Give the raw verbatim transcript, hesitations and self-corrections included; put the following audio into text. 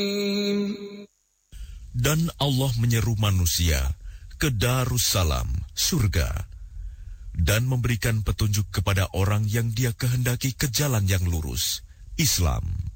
Dan Allah menyeru manusia ke Darussalam, surga, dan memberikan petunjuk kepada orang yang Dia kehendaki ke jalan yang lurus, Islam.